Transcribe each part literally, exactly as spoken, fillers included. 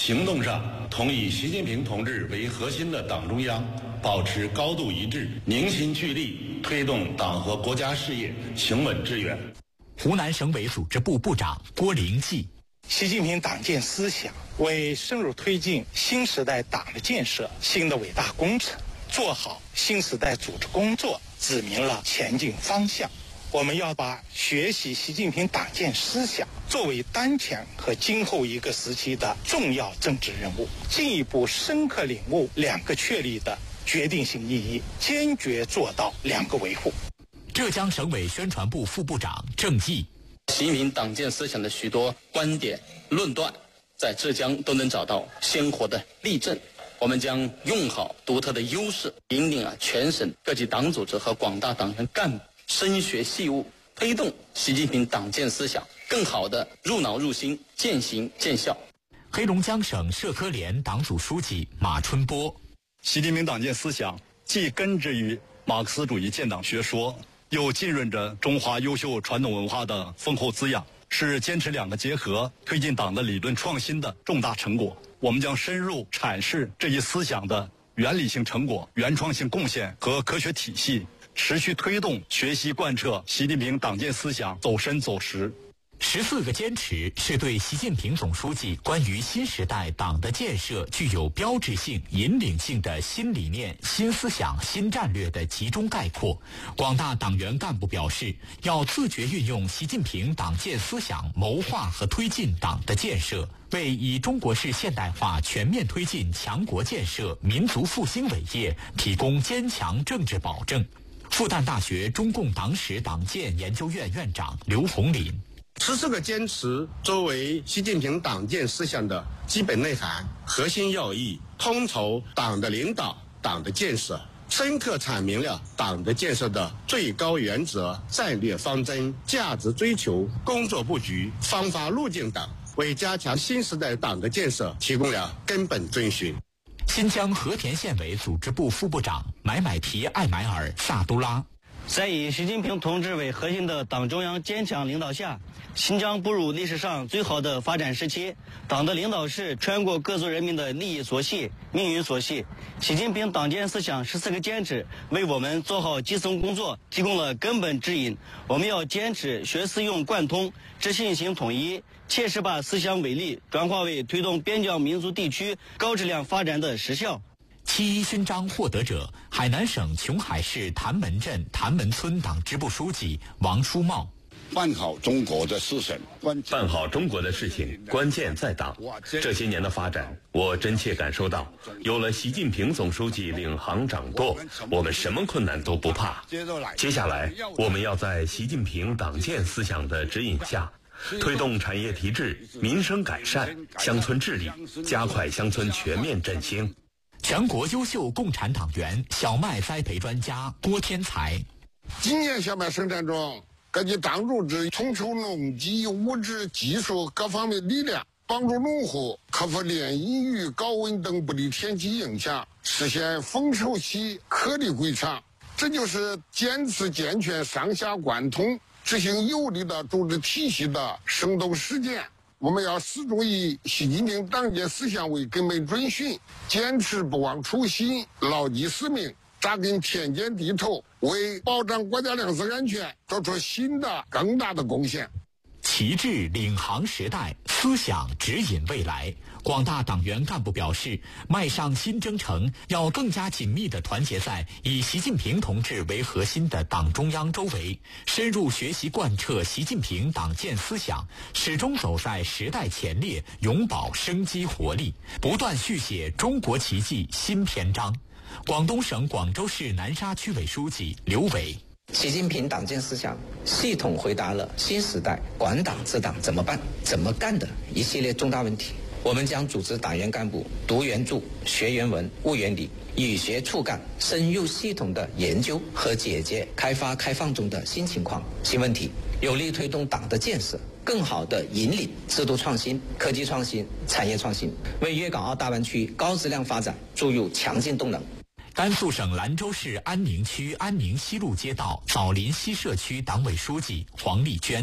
行动上同以习近平同志为核心的党中央保持高度一致，凝心聚力，推动党和国家事业行稳致远。 湖南省委组织部部长郭灵济。 习近平党建思想为深入推进新时代党的建设新的伟大工程，做好新时代组织工作指明了前进方向。我们要把学习习近平党建思想作为当前和今后一个时期的重要政治任务，进一步深刻领悟两个确立的决定性意义，坚决做到两个维护。 浙江省委宣传部副部长郑毅。 习近平党建思想的许多观点论断在浙江都能找到鲜活的例证。我们将用好独特的优势，引领啊全省各级党组织和广大党员干部深学细悟，推动习近平党建思想更好地入脑入心，践行见效。 黑龙江省社科联党组书记马春波。 习近平党建思想既根植于马克思主义建党学说，又浸润着中华优秀传统文化的丰厚滋养，是坚持两个结合，推进党的理论创新的重大成果。我们将深入阐释这一思想的原理性成果、原创性贡献和科学体系，持续推动学习贯彻习近平党建思想走深走实。 十四个坚持是对习近平总书记关于新时代党的建设具有标志性、引领性的新理念、新思想、新战略的集中概括。广大党员干部表示，要自觉运用习近平党建思想，谋划和推进党的建设，为以中国式现代化全面推进强国建设、民族复兴伟业提供坚强政治保证。复旦大学中共党史党建研究院院长刘洪林。 十四个坚持作为习近平党建思想的基本内涵、核心要义，统筹党的领导、党的建设，深刻阐明了党的建设的最高原则、战略方针、价值追求、工作布局、方法路径等，为加强新时代党的建设提供了根本遵循。 新疆和田县委组织部副部长买买提艾买尔萨都拉。 在以习近平同志为核心的党中央坚强领导下，新疆步入历史上最好的发展时期。党的领导是全国各族人民的利益所系、命运所系。习近平党建思想十四个坚持为我们做好基层工作提供了根本指引。我们要坚持学思用贯通、知信行统一，切实把思想伟力转化为推动边疆民族地区高质量发展的实效。 七一勋章获得者，海南省琼海市谭门镇谭门村党支部书记王书茂。 办好中国的事情， 办好中国的事情，关键在党。这些年的发展，我真切感受到，有了习近平总书记领航掌舵，我们什么困难都不怕。接下来，我们要在习近平党建思想的指引下，推动产业提质、民生改善、乡村治理，加快乡村全面振兴。 全国优秀共产党员、小麦栽培专家郭天才。 今年小麦生产中，各级党组织统筹农机、物质、技术各方面力量，帮助农户克服连阴雨、高温等不利天气影响，实现丰收期颗粒归场。这就是坚持健全上下贯通、执行有力的组织体系的生动实践。我们要始终以习近平党建思想为根本准循，坚持不忘初心，牢记使命，扎根田间地头，为保障国家粮食安全做出新的更大的贡献。 旗帜领航时代，思想指引未来。广大党员干部表示，迈上新征程，要更加紧密地团结在以习近平同志为核心的党中央周围，深入学习贯彻习近平党建思想，始终走在时代前列，永葆生机活力，不断续写中国奇迹新篇章。广东省广州市南沙区委书记刘伟。 习近平党建思想系统回答了新时代管党治党怎么办、怎么干的一系列重大问题。我们将组织党员干部读原著、学原文、悟原理，与学促干，深入系统的研究和解决开发开放中的新情况、新问题，有力推动党的建设，更好地引领制度创新、科技创新、产业创新，为粤港澳大湾区高质量发展注入强劲动能。 甘肃省兰州市安宁区安宁西路街道枣林西社区党委书记黄丽娟。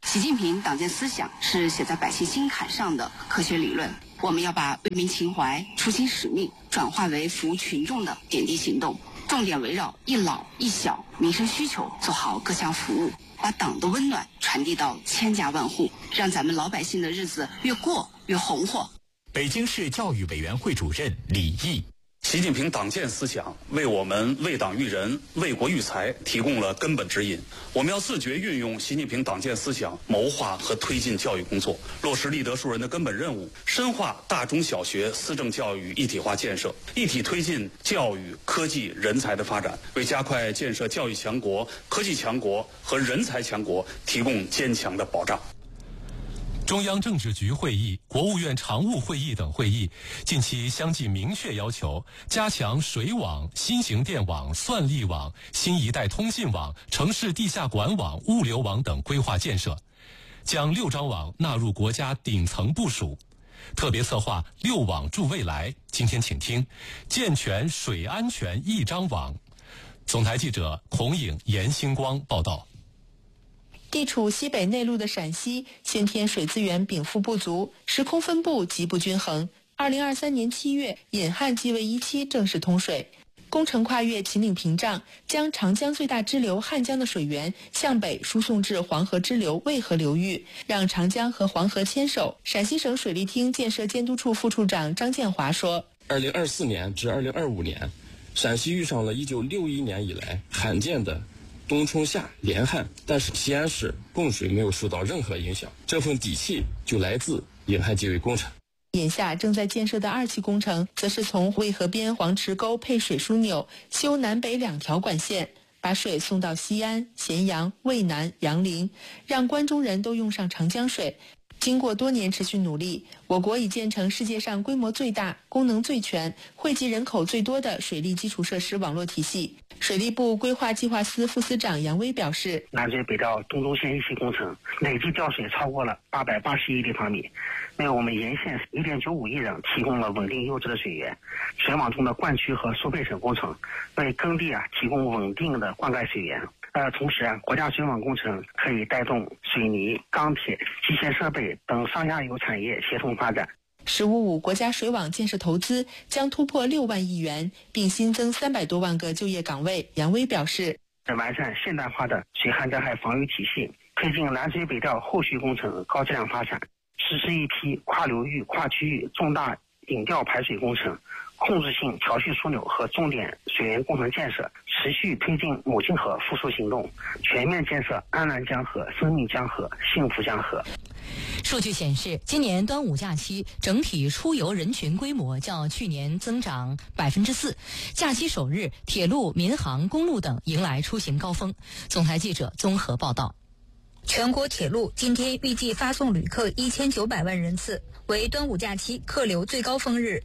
习近平党建思想是写在百姓心坎上的科学理论，我们要把为民情怀、初心使命转化为服务群众的点滴行动，重点围绕一老一小民生需求做好各项服务，把党的温暖传递到千家万户，让咱们老百姓的日子越过越红火。 北京市教育委员会主任李毅。 习近平党建思想为我们为党育人、为国育才提供了根本指引。我们要自觉运用习近平党建思想，谋划和推进教育工作，落实立德树人的根本任务，深化大中小学思政教育一体化建设，一体推进教育、科技、人才的发展，为加快建设教育强国、科技强国和人才强国提供坚强的保障。 中央政治局会议、国务院常务会议等会议近期相继明确要求加强水网、新型电网、算力网、新一代通信网、城市地下管网、物流网等规划建设，将六张网纳入国家顶层部署。特别策划六网助未来，今天请听健全水安全一张网。总台记者孔颖、严星光报道。 地处西北内陆的陕西，先天水资源禀赋不足，时空分布极不均衡。二零二三年七月，引汉济渭一期正式通水，工程跨越秦岭屏障，将长江最大支流汉江的水源向北输送至黄河支流渭河流域，让长江和黄河牵手。陕西省水利厅建设监督处副处长张建华说： 二零二四年至二零二五年，陕西遇上了一九六一年以来罕见的冬冲夏连旱，但是西安市供水没有受到任何影响，这份底气就来自引汉济渭工程。 眼下正在建设的二期工程，则是从渭河边黄池沟配水枢纽，修南北两条管线，把水送到西安、咸阳、渭南、杨凌，让关中人都用上长江水。经过多年持续努力，我国已建成世界上规模最大、功能最全、惠及人口最多的水利基础设施网络体系。水利部规划计划司副司长杨威表示， 南水北调东中线一期工程累计调水超过了八百八十亿立方米，为我们沿线 一点九五亿人提供了稳定优质的水源。水网中的灌区和输配省工程为耕地啊提供稳定的灌溉水源。呃，同时啊，国家水网工程可以带动水泥、钢铁、机械设备等上下游产业协同发展。 十五五国家水网建设投资将突破六万亿元，并新增三百多万个就业岗位。杨威表示， 完善现代化的水旱灾害防御体系，推进南水北调后续工程高质量发展，实施一批跨流域、跨区域重大引调排水工程、控制性调蓄枢纽和重点水源工程建设，持续推进母亲河复苏行动，全面建设安澜江河、生命江河、幸福江河。 数据显示，今年端午假期整体出游人群规模较去年增长百分之四。假期首日，铁路、民航、公路等迎来出行高峰。总台记者综合报道。 全国铁路今天预计发送旅客一千九百万人次，为端午假期客流最高峰日。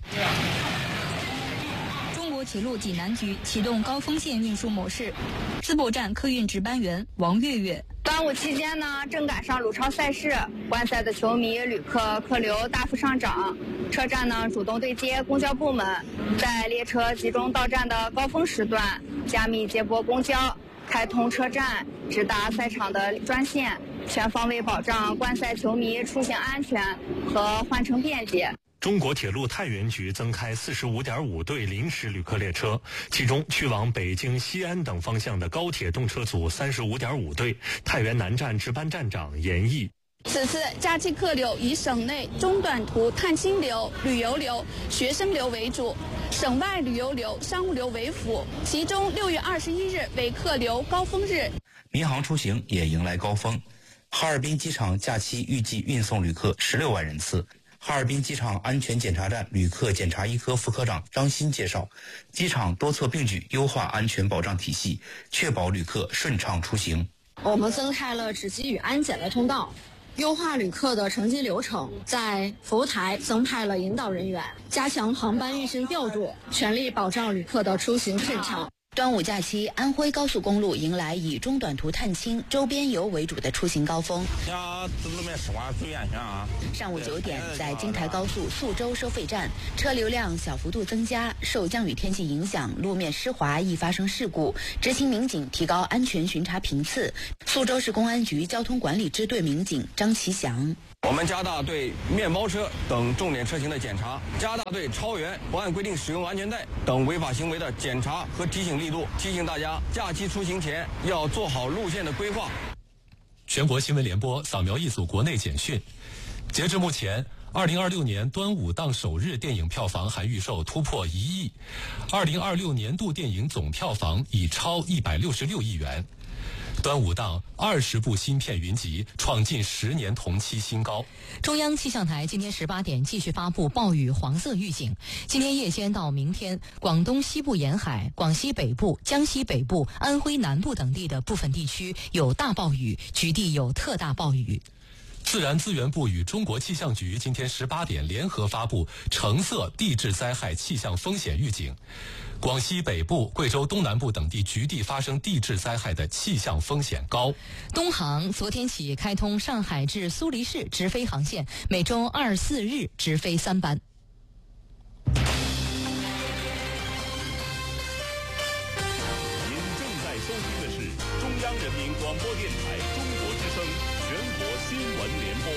中国铁路济南局启动高峰线运输模式，淄博站客运值班员王月月。 端午期间呢，正赶上鲁超赛事，观赛的球迷、旅客客流大幅上涨。车站呢主动对接公交部门，在列车集中到站的高峰时段，加密接驳公交，开通车站直达赛场的专线，全方位保障观赛球迷出行安全和换乘便捷。 中国铁路太原局增开 四十五点五 对临时旅客列车，其中去往北京、西安等方向的高铁动车组 三十五点五 对，太原南站值班站长严毅。 此次假期客流以省内中短途探亲流、旅游流、学生流为主，省外旅游流、商务流为辅。其中六月二十一日为客流高峰日， 民航出行也迎来高峰。哈尔滨机场假期预计运送旅客十六万人次。哈尔滨机场安全检查站旅客检查一科副科长张鑫介绍，机场多策并举优化安全保障体系，确保旅客顺畅出行。 我们增开了值机与安检的通道，优化旅客的乘机流程，在服务台增派了引导人员，加强航班运行调度，全力保障旅客的出行顺畅。 端午假期，安徽高速公路迎来以中短途探亲、周边游为主的出行高峰。上午九点，在京台高速宿州收费站，车流量小幅度增加，受降雨天气影响，路面湿滑易发生事故。执勤民警提高安全巡查频次。宿州市公安局交通管理支队民警张其祥。 我们加大对面包车等重点车型的检查，加大对超员、不按规定使用安全带等违法行为的检查和提醒力度。提醒大家，假期出行前要做好路线的规划。 全国新闻联播扫描一组国内简讯。截至目前，二零二六年端午档首日电影票房含预售突破一亿，二零二六年度电影总票房已超一百六十六亿元。端午档二十部新片云集，创近十年同期新高。 中央气象台今天十八点继续发布暴雨黄色预警。今天夜间到明天，广东西部沿海、广西北部、江西北部、安徽南部等地的部分地区有大暴雨，局地有特大暴雨。 自然资源部与中国气象局今天十八点联合发布橙色地质灾害气象风险预警，广西北部、贵州东南部等地局地发生地质灾害的气象风险高。 东航昨天起开通上海至苏黎世直飞航线，每周二四日直飞三班。 您正在收听的是中央人民广播电台中国之声全国新闻联播。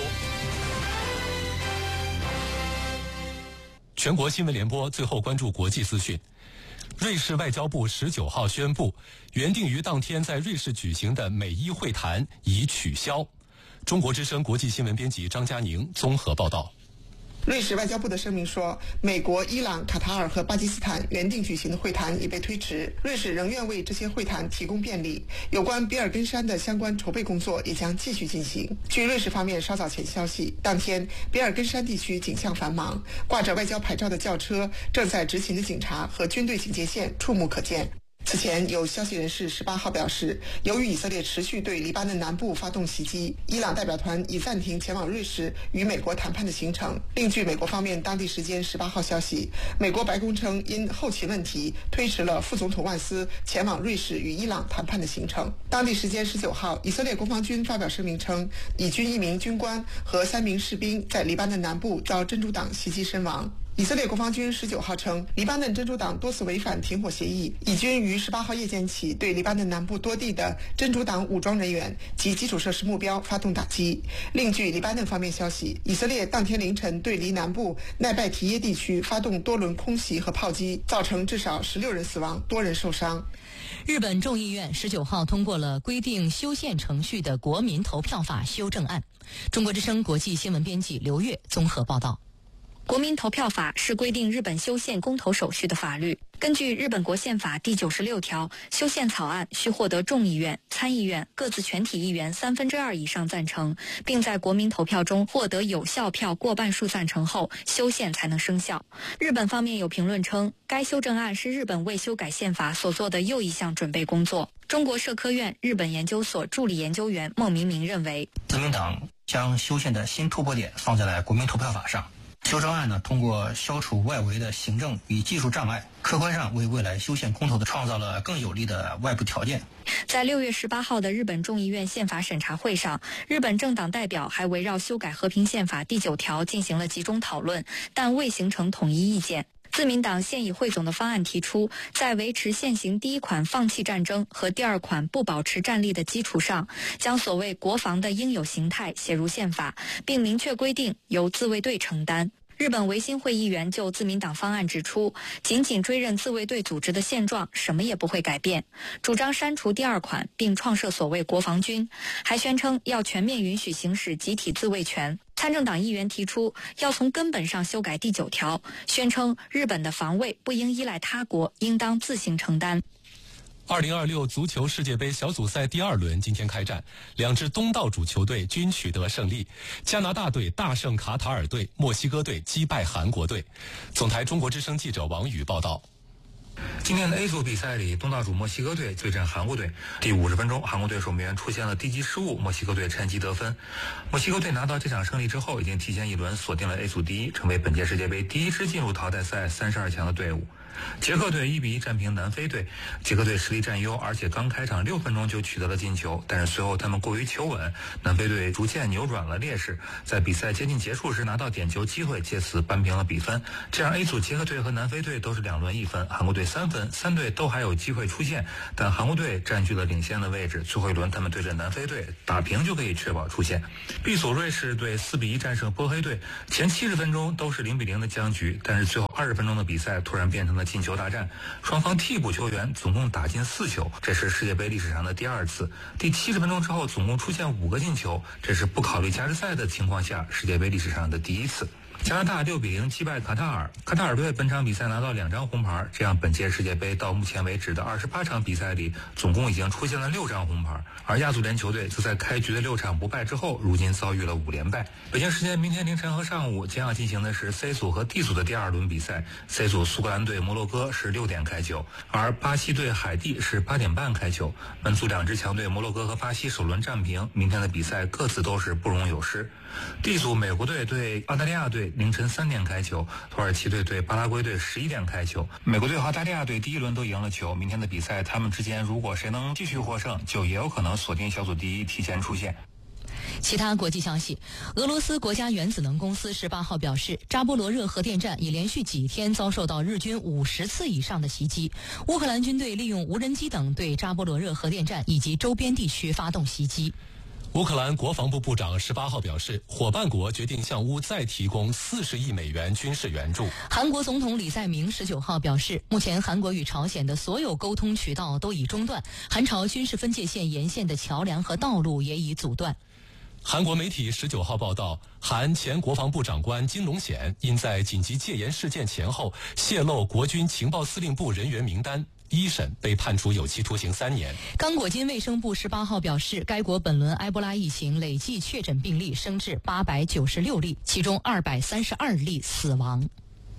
全国新闻联播最后关注国际资讯。瑞士外交部十九号宣布，原定于当天在瑞士举行的美伊会谈已取消。中国之声国际新闻编辑张佳宁综合报道。 瑞士外交部的声明说，美国、伊朗、卡塔尔和巴基斯坦原定举行的会谈已被推迟，瑞士仍愿为这些会谈提供便利。有关比尔根山的相关筹备工作也将继续进行。据瑞士方面稍早前消息，当天比尔根山地区景象繁忙，挂着外交牌照的轿车、正在执勤的警察和军队警戒线触目可见。此前，有消息人士十八号表示，由于以色列持续对黎巴嫩南部发动袭击，伊朗代表团已暂停前往瑞士与美国谈判的行程。另据美国方面当地时间十八号消息，美国白宫称因后勤问题推迟了副总统万斯前往瑞士与伊朗谈判的行程。当地时间十九号，以色列国防军发表声明称，以军一名军官和三名士兵在黎巴嫩南部遭真主党袭击身亡。以色列国防军十九号称，黎巴嫩真主党多次违反停火协议，以军于十八号夜间起对黎巴嫩南部多地的真主党武装人员及基础设施目标发动打击。另据黎巴嫩方面消息，以色列当天凌晨对黎南部奈拜提耶地区发动多轮空袭和炮击，造成至少十六人死亡，多人受伤。 日本众议院十九号通过了规定修宪程序的国民投票法修正案。中国之声国际新闻编辑刘越综合报道。 国民投票法是规定日本修宪公投手续的法律。根据日本国宪法第九十六条，修宪草案需获得众议院、参议院各自全体议员三分之二以上赞成，并在国民投票中获得有效票过半数赞成后，修宪才能生效。日本方面有评论称，该修正案是日本为修改宪法所做的又一项准备工作。中国社科院日本研究所助理研究员孟明明认为， 自民党将修宪的新突破点放在了国民投票法上。修正案呢，通过消除外围的行政与技术障碍，客观上为未来修宪公投的创造了更有利的外部条件。 在六月十八号的日本众议院宪法审查会上，日本政党代表还围绕修改和平宪法第九条进行了集中讨论，但未形成统一意见。自民党现已汇总的方案提出，在维持现行第一款放弃战争和第二款不保持战力的基础上，将所谓国防的应有形态写入宪法，并明确规定由自卫队承担。日本维新会议员就自民党方案指出，仅仅追认自卫队组织的现状，什么也不会改变，主张删除第二款并创设所谓国防军，还宣称要全面允许行使集体自卫权。参政党议员提出要从根本上修改第九条，宣称日本的防卫不应依赖他国，应当自行承担。 二零二六足球世界杯小组赛第二轮今天开战，两支东道主球队均取得胜利。加拿大队大胜卡塔尔队，墨西哥队击败韩国队。总台中国之声记者王宇报道。 今天的 A 组比赛里，东道主墨西哥队对阵韩国队。第五十分钟，韩国队守门员出现了低级失误，墨西哥队趁机得分。墨西哥队拿到这场胜利之后，已经提前一轮锁定了 A 组第一，成为本届世界杯第一支进入淘汰赛三十二强的队伍。 捷克队一比一战平南非队，捷克队实力占优，而且刚开场六分钟就取得了进球，但是随后他们过于求稳，南非队逐渐扭转了劣势，在比赛接近结束时拿到点球机会，借此扳平了比分。这样 A 组捷克队和南非队都是两轮一分，韩国队三分，三队都还有机会出线，但韩国队占据了领先的位置，最后一轮他们对阵南非队打平就可以确保出线。B 组瑞士队四比一战胜波黑队，前七十分钟都是零比零的僵局，但是最后二十分钟的比赛突然变成了进球大战，双方替补球员总共打进四球，这是世界杯历史上的第二次。第七十分钟之后总共出现五个进球，这是不考虑加时赛的情况下世界杯历史上的第一次。加拿大六比零击败卡塔尔，卡塔尔队本场比赛拿到两张红牌，这样本届世界杯到目前为止的二十八场比赛里，总共已经出现了六张红牌。而亚足联球队则在开局的六场不败之后，如今遭遇了五连败。北京时间明天凌晨和上午将要进行的是 C 组和 D 组的第二轮比赛。C 组苏格兰队摩洛哥是六点开球，而巴西队海地是八点半开球。本组两支强队摩洛哥和巴西首轮战平，明天的比赛各自都是不容有失。D 组美国队对澳大利亚队凌晨三点开球，土耳其队对巴拉圭队十一点开球。美国队和澳大利亚队第一轮都赢了球，明天的比赛他们之间如果谁能继续获胜，就也有可能锁定小组第一，提前出线。 其他国际消息，俄罗斯国家原子能公司十八号表示，扎波罗热核电站已连续几天遭受到日军五十次以上的袭击。乌克兰军队利用无人机等对扎波罗热核电站以及周边地区发动袭击。 乌克兰国防部部长十八号表示，伙伴国决定向乌再提供四十亿美元军事援助。 韩国总统李在明十九号表示，目前韩国与朝鲜的所有沟通渠道都已中断，韩朝军事分界线沿线的桥梁和道路也已阻断。 韩国媒体十九号报道，韩前国防部长官金龙显因在紧急戒严事件前后泄露国军情报司令部人员名单，一审被判处有期徒刑三年。 刚果金卫生部十八号表示，该国本轮埃博拉疫情累计确诊病例升至八百九十六例，其中二百三十二例死亡。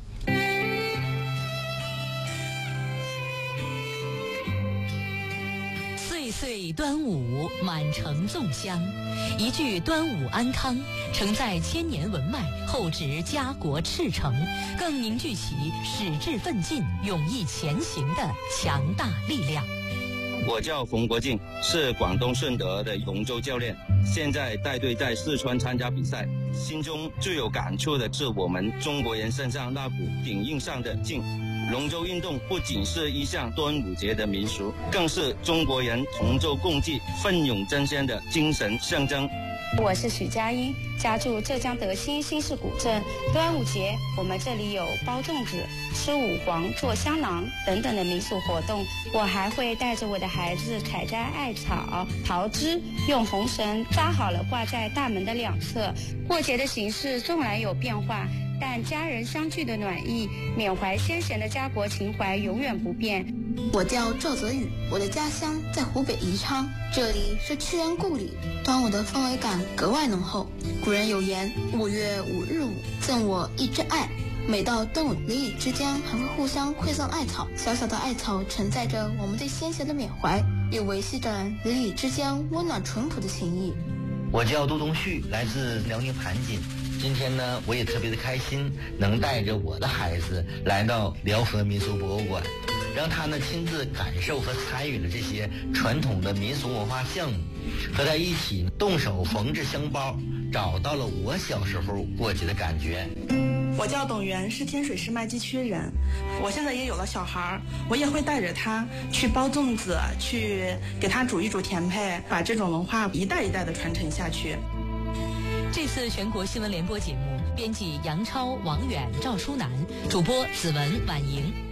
岁岁端午，满城粽香。一句端午安康，承载千年文脉，厚植家国赤诚，更凝聚起矢志奋进、勇毅前行的强大力量。 我叫冯国敬，是广东顺德的龙舟教练，现在带队在四川参加比赛。心中最有感触的是我们中国人身上那股顶硬上的劲。龙舟运动不仅是一项端午节的民俗，更是中国人同舟共济、奋勇争先的精神象征。 我是许佳音，家住浙江德兴新市古镇。端午节我们这里有包粽子、吃五黄、做香囊等等的民俗活动。我还会带着我的孩子采摘艾草、桃枝，用红绳扎好了挂在大门的两侧。过节的形式纵然有变化，但家人相聚的暖意、缅怀先贤的家国情怀永远不变。 我叫赵泽宇，我的家乡在湖北宜昌，这里是屈原故里，端午的氛围感格外浓厚。古人有言，五月五日午，赠我一枝艾。每到端午，邻里之间还会互相馈赠艾草，小小的艾草承载着我们对先贤的缅怀，也维系着邻里之间温暖淳朴的情谊。 我叫杜东旭，来自辽宁盘锦。今天呢，我也特别的开心，能带着我的孩子来到辽河民俗博物馆，让他呢亲自感受和参与了这些传统的民俗文化项目，和他一起动手缝制香包，找到了我小时候过节的感觉。 我叫董源，是天水市麦积区人。我现在也有了小孩，我也会带着他去包粽子，去给他煮一煮甜配，把这种文化一代一代的传承下去。 这次全国新闻联播节目，编辑杨超、王远、赵淑楠，主播子文、婉莹。